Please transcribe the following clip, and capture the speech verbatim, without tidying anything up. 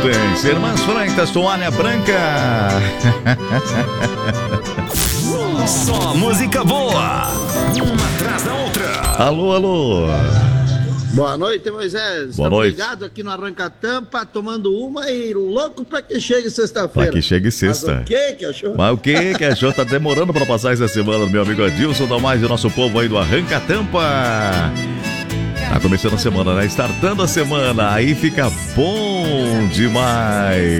potência. Irmãs Freitas, toalha branca. Só música boa, uma atrás da outra. Alô, alô. Boa noite, Moisés. Boa Estamos noite. ligados aqui no Arranca-Tampa, tomando uma e louco pra que chegue sexta-feira. Pra que chegue sexta. Mas o que que achou? Mas o que que achou? Tá demorando pra passar essa semana, meu amigo Adilson, da mais do nosso povo aí do Arranca-Tampa. Tá começando a semana, né? Startando a semana, aí fica bom demais.